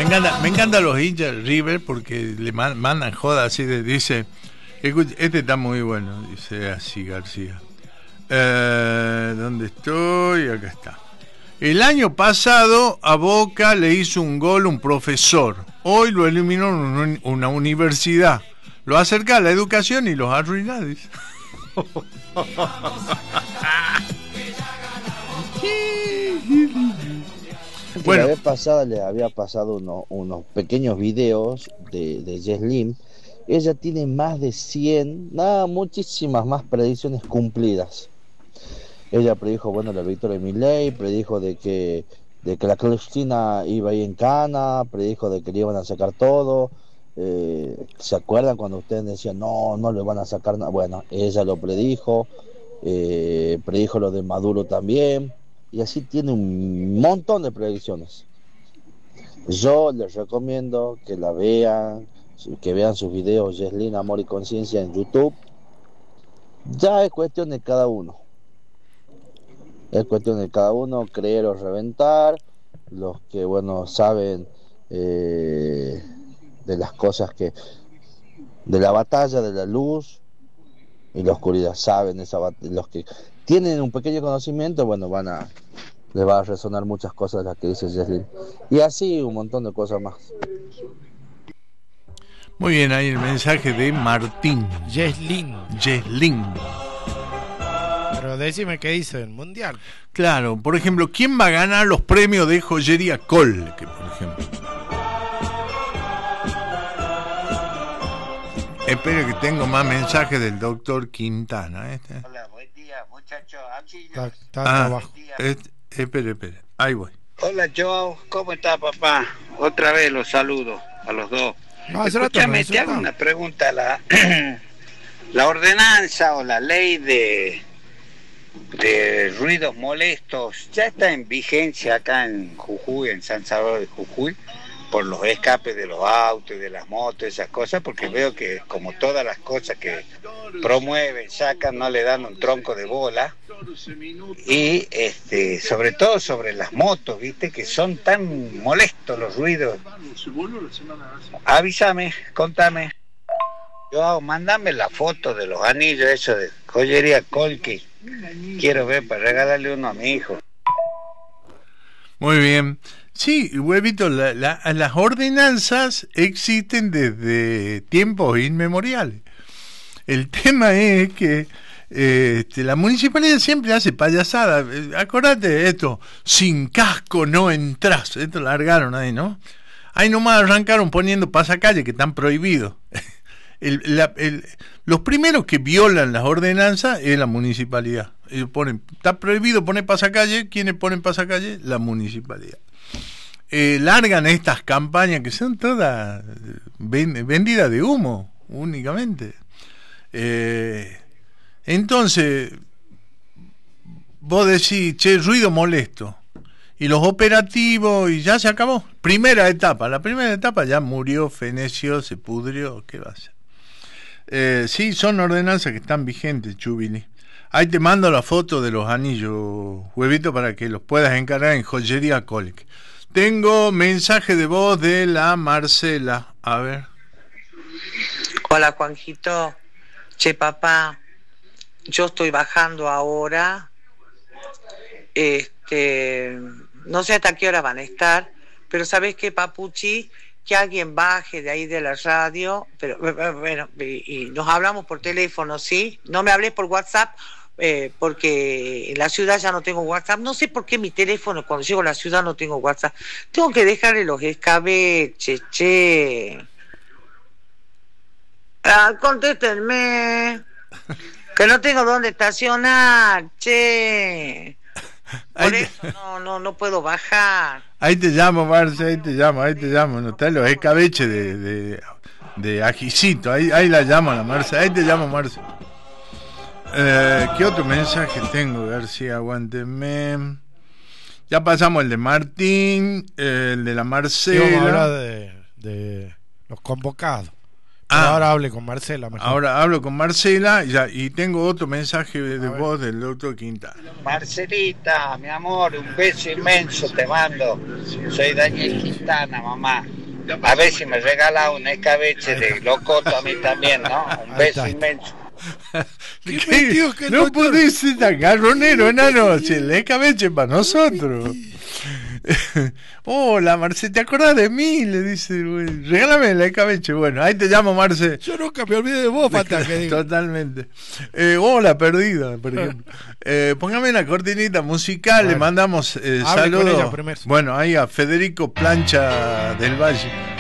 Me encantan los hinchas de River porque le mandan joda así dice, escucha, este está muy bueno, dice así García. ¿Dónde estoy? Acá está. El año pasado a Boca le hizo un gol un profesor. Hoy lo eliminó una universidad. Lo acerca a la educación y los arruina, dice. Bueno, la vez pasada le había pasado unos pequeños videos de Jesslyn. Ella tiene más de 100, muchísimas más predicciones cumplidas. Ella predijo, bueno, la victoria de Milei, predijo de que la Cristina iba a ir en cana, predijo de que le iban a sacar todo. ¿Se acuerdan cuando ustedes decían no le van a sacar nada? Bueno, ella lo predijo, predijo lo de Maduro también, y así tiene un montón de predicciones. Yo les recomiendo que la vean, que vean sus videos Jesslyn Amor y Conciencia en YouTube. Ya es cuestión de cada uno. Es cuestión de cada uno creer o reventar. Los que, bueno, saben de las cosas de la batalla de la luz y la oscuridad, saben los que tienen un pequeño conocimiento, bueno, les va a resonar muchas cosas de las que dice Jesslyn. Y así un montón de cosas más. Muy bien, ahí el mensaje de Martín. Jesslyn. Pero decime qué hizo el mundial. Claro, por ejemplo, ¿quién va a ganar los premios de joyería Colque, por ejemplo? Espero que tengo más mensajes del doctor Quintana. Hola, buen día, muchachos. Está abajo. Espere, ahí voy. Hola, Joao, ¿cómo está, papá? Otra vez los saludo a los dos. No, escúchame, te hago una pregunta. La ordenanza o la ley de ruidos molestos ya está en vigencia acá en Jujuy, en San Salvador de Jujuy, por los escapes de los autos y de las motos, esas cosas, porque veo que como todas las cosas que promueven, sacan, no le dan un tronco de bola. Y sobre todo sobre las motos, viste, que son tan molestos los ruidos. Avísame, contame. Mándame la foto de los anillos, eso de joyería Colque. Quiero ver para regalarle uno a mi hijo. Muy bien. Sí, huevito, las ordenanzas existen desde tiempos inmemoriales. El tema es que la municipalidad siempre hace payasada. Acordate de esto, sin casco no entras. Esto largaron ahí, ¿no? Ahí nomás arrancaron poniendo pasacalle que están prohibidos. Los primeros que violan las ordenanzas es la municipalidad. Ellos está prohibido poner pasacalle. ¿Quiénes ponen pasacalle? La municipalidad. Largan estas campañas que son todas vendidas de humo únicamente. Entonces vos decís, ruido molesto, y los operativos, y ya se acabó. La primera etapa ya murió, feneció, se pudrió. ¿Qué va a ser? Sí, son ordenanzas que están vigentes, Chubili. Ahí te mando la foto de los anillos, huevito, para que los puedas encargar en joyería Colque. Tengo mensaje de voz de la Marcela. A ver. Hola, Juanjito. Che, papá, yo estoy bajando ahora. No sé hasta qué hora van a estar, pero ¿sabes qué, papuchi? Que alguien baje de ahí de la radio, pero bueno, y nos hablamos por teléfono, ¿sí? No me hables por WhatsApp, porque en la ciudad ya no tengo WhatsApp. No sé por qué mi teléfono, cuando llego a la ciudad, no tengo WhatsApp. Tengo que dejarle los escabeches, che. Contéstenme, que no tengo dónde estacionar, che. Por eso no puedo bajar. Ahí te llamo, Marce, ahí te llamo. No están los escabeches de ajicito. Ahí la llamo a la Marce. Ahí te llamo, Marce. ¿Qué otro mensaje tengo, García? Aguánteme. Ya pasamos el de Martín, el de la Marcela. Vamos a hablar de los convocados. Ahora hable con Marcela. Mejor. Ahora hablo con Marcela y tengo otro mensaje de voz del doctor Quintana. Marcelita, mi amor, un beso inmenso te mando. Soy Daniel Quintana, mamá. A ver si me regala un escabeche de locoto a mí también, ¿no? Un beso inmenso. ¿Qué? No podés ser tan garronero, enano. Si el escabeche para nosotros. Hola, Marce, ¿te acordás de mí? Le dice, güey, regálame el escabeche. Bueno, ahí te llamo, Marce. Yo nunca me olvidé de vos, falta que diga. Totalmente. Hola, perdida, por ejemplo. Póngame una cortinita musical, bueno, le mandamos saludos. Bueno, ahí a Federico Plancha del Valle.